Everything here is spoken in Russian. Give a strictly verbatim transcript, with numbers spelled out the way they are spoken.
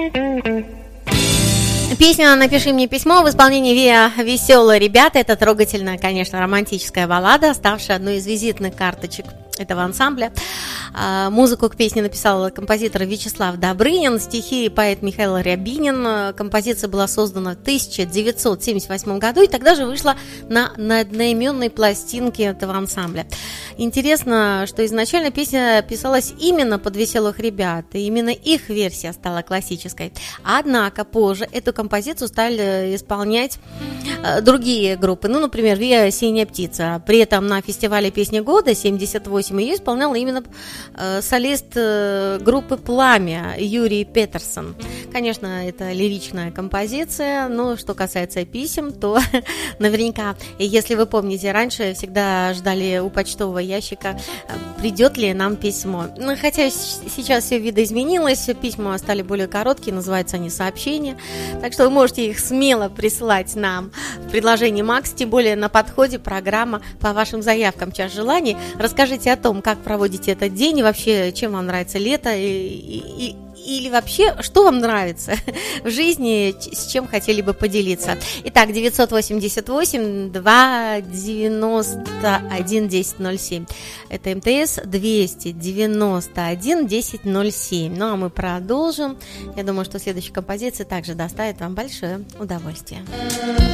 Песня «Напиши мне письмо» в исполнении Виа «Веселые ребята». Это трогательная, конечно, романтическая баллада, ставшая одной из визитных карточек этого ансамбля. Музыку к песне написал композитор Вячеслав Добрынин, стихи поэт Михаил Рябинин. Композиция была создана в тысяча девятьсот семьдесят восьмом году и тогда же вышла на, на одноименной пластинке этого ансамбля. Интересно, что изначально песня писалась именно под «Веселых ребят», и именно их версия стала классической. Однако позже эту композицию стали исполнять другие группы, ну, например, Виа «Синяя птица». При этом на фестивале «Песни года» семьдесят восемь ее исполнял именно э, солист э, группы «Пламя» Юрий Петерсон. Конечно, это лиричная композиция, но что касается писем, то наверняка, если вы помните, раньше всегда ждали у почтового ящика, придет ли нам письмо. Ну, хотя сейчас все видоизменилось, письма стали более короткие, называются они сообщения, так что вы можете их смело присылать нам в приложении Макс, тем более на подходе программа по вашим заявкам «Час желаний». Расскажите о том, как проводите этот день и вообще, чем вам нравится лето, и, и, и, или вообще, что вам нравится в жизни, с чем хотели бы поделиться. Итак, девятьсот восемьдесят восемь двести девяносто один десять ноль семь. Это МТС двести девяносто один десять ноль семь. Ну а мы продолжим. Я думаю, что следующая композиция также доставит вам большое удовольствие.